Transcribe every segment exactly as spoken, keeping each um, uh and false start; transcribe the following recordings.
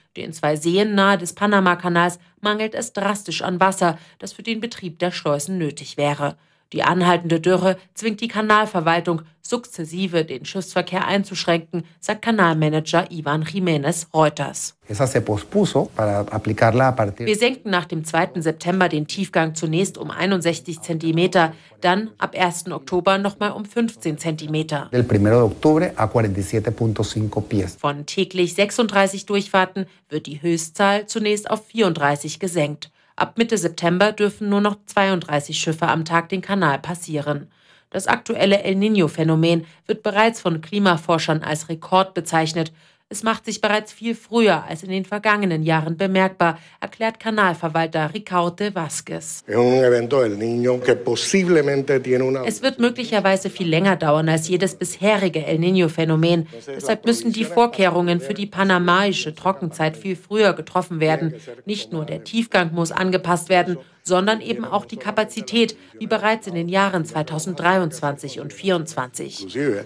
Den zwei Seen nahe des Panamakanals mangelt es drastisch an Wasser, das für den Betrieb der Schleusen nötig wäre. Die anhaltende Dürre zwingt die Kanalverwaltung, sukzessive den Schiffsverkehr einzuschränken, sagt Kanalmanager Ivan Jiménez Reuters. Wir senken nach dem zweiten September den Tiefgang zunächst um einundsechzig Zentimeter, dann ab ersten Oktober nochmal um fünfzehn Zentimeter. Von täglich sechsunddreißig Durchfahrten wird die Höchstzahl zunächst auf vierunddreißig gesenkt. Ab Mitte September dürfen nur noch zweiunddreißig Schiffe am Tag den Kanal passieren. Das aktuelle El Niño-Phänomen wird bereits von Klimaforschern als Rekord bezeichnet. Es macht sich bereits viel früher als in den vergangenen Jahren bemerkbar, erklärt Kanalverwalter Ricaurte Vázquez. Es wird möglicherweise viel länger dauern als jedes bisherige El Niño-Phänomen. Deshalb müssen die Vorkehrungen für die panamaische Trockenzeit viel früher getroffen werden. Nicht nur der Tiefgang muss angepasst werden, sondern eben auch die Kapazität, wie bereits in den Jahren zweitausenddreiundzwanzig und zweitausendvierundzwanzig.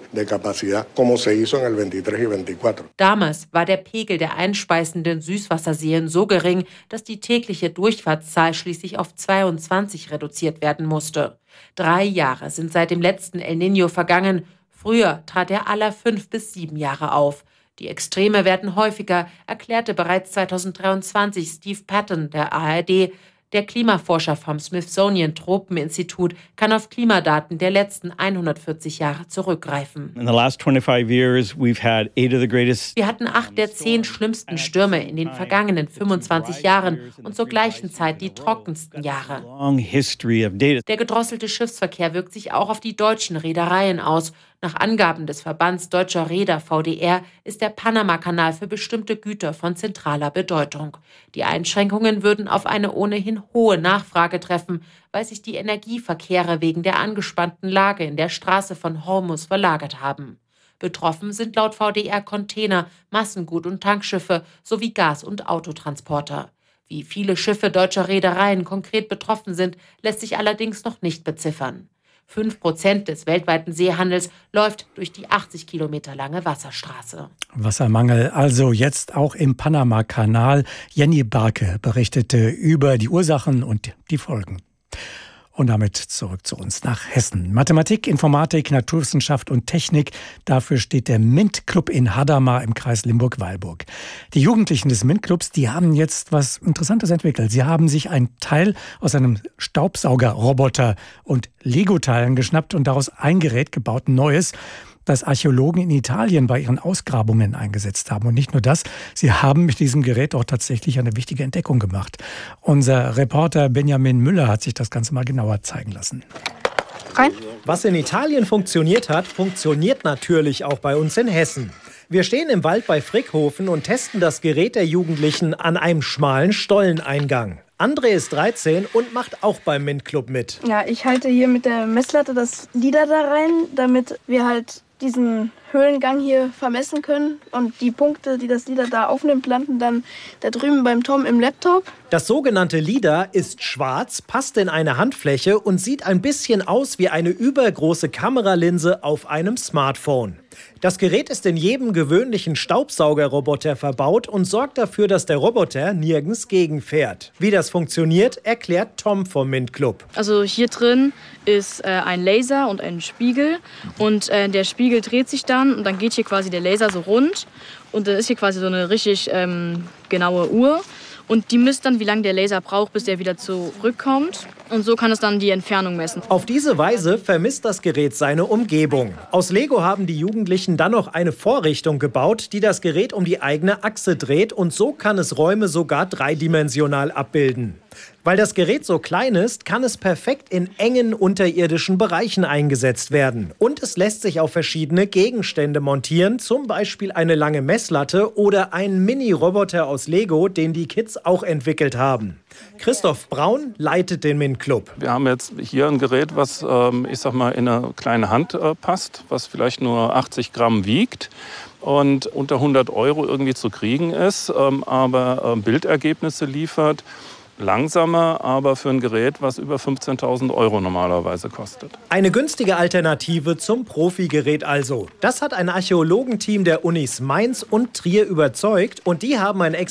Damals war der Pegel der einspeisenden Süßwasserseen so gering, dass die tägliche Durchfahrtszahl schließlich auf zweiundzwanzig reduziert werden musste. Drei Jahre sind seit dem letzten El Niño vergangen. Früher trat er alle fünf bis sieben Jahre auf. Die Extreme werden häufiger, erklärte bereits zweitausenddreiundzwanzig Steve Patton der A R D. Der Klimaforscher vom Smithsonian Tropeninstitut kann auf Klimadaten der letzten hundertvierzig Jahre zurückgreifen. Wir hatten acht der zehn schlimmsten Stürme in den vergangenen fünfundzwanzig Jahren und zur gleichen Zeit die trockensten Jahre. Der gedrosselte Schiffsverkehr wirkt sich auch auf die deutschen Reedereien aus. Nach Angaben des Verbands Deutscher Reeder V D R ist der Panamakanal für bestimmte Güter von zentraler Bedeutung. Die Einschränkungen würden auf eine ohnehin hohe Nachfrage treffen, weil sich die Energieverkehre wegen der angespannten Lage in der Straße von Hormuz verlagert haben. Betroffen sind laut V D R Container, Massengut- und Tankschiffe sowie Gas- und Autotransporter. Wie viele Schiffe deutscher Reedereien konkret betroffen sind, lässt sich allerdings noch nicht beziffern. Fünf Prozent des weltweiten Seehandels läuft durch die achtzig Kilometer lange Wasserstraße. Wassermangel also jetzt auch im Panamakanal. Jenny Barke berichtete über die Ursachen und die Folgen. Und damit zurück zu uns nach Hessen. Mathematik, Informatik, Naturwissenschaft und Technik. Dafür steht der MINT-Club in Hadamar im Kreis Limburg-Weilburg. Die Jugendlichen des MINT-Clubs, die haben jetzt was Interessantes entwickelt. Sie haben sich ein Teil aus einem Staubsaugerroboter und Lego-Teilen geschnappt und daraus ein Gerät gebaut, ein neues, das Archäologen in Italien bei ihren Ausgrabungen eingesetzt haben. Und nicht nur das, sie haben mit diesem Gerät auch tatsächlich eine wichtige Entdeckung gemacht. Unser Reporter Benjamin Müller hat sich das Ganze mal genauer zeigen lassen. Rein. Was in Italien funktioniert hat, funktioniert natürlich auch bei uns in Hessen. Wir stehen im Wald bei Frickhofen und testen das Gerät der Jugendlichen an einem schmalen Stolleneingang. André ist dreizehn und macht auch beim MINT-Club mit. Ja, ich halte hier mit der Messlatte das Lieder da rein, damit wir halt diesen Höhlengang hier vermessen können. Und die Punkte, die das Lieder da aufnimmt, landen dann da drüben beim Tom im Laptop. Das sogenannte Lieder ist schwarz, passt in eine Handfläche und sieht ein bisschen aus wie eine übergroße Kameralinse auf einem Smartphone. Das Gerät ist in jedem gewöhnlichen Staubsaugerroboter verbaut und sorgt dafür, dass der Roboter nirgends gegenfährt. Wie das funktioniert, erklärt Tom vom MINT-Club. Also hier drin ist äh, ein Laser und ein Spiegel und äh, der Spiegel dreht sich dann und dann geht hier quasi der Laser so rund und dann ist hier quasi so eine richtig ähm, genaue Uhr. Und die misst dann, wie lange der Laser braucht, bis er wieder zurückkommt. Und so kann es dann die Entfernung messen. Auf diese Weise vermisst das Gerät seine Umgebung. Aus Lego haben die Jugendlichen dann noch eine Vorrichtung gebaut, die das Gerät um die eigene Achse dreht. Und so kann es Räume sogar dreidimensional abbilden. Weil das Gerät so klein ist, kann es perfekt in engen unterirdischen Bereichen eingesetzt werden. Und es lässt sich auf verschiedene Gegenstände montieren, zum Beispiel eine lange Messlatte oder einen Mini-Roboter aus Lego, den die Kids auch entwickelt haben. Christoph Braun leitet den MINT-Club. Wir haben jetzt hier ein Gerät, was ähm, ich sag mal, in eine kleine Hand äh, passt, was vielleicht nur achtzig Gramm wiegt und unter hundert Euro irgendwie zu kriegen ist, ähm, aber äh, Bildergebnisse liefert. Langsamer, aber für ein Gerät, was über fünfzehntausend Euro normalerweise kostet. Eine günstige Alternative zum Profigerät also. Das hat ein Archäologenteam der Unis Mainz und Trier überzeugt und die haben ein